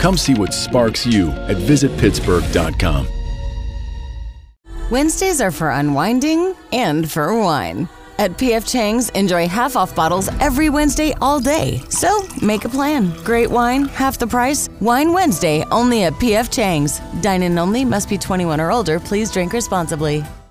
Come see what sparks you at visitpittsburgh.com. Wednesdays are for unwinding and for wine. At P.F. Chang's, enjoy half-off bottles every Wednesday all day. So, make a plan. Great wine, half the price. Wine Wednesday, only at P.F. Chang's. Dine-in only, must be 21 or older. Please drink responsibly.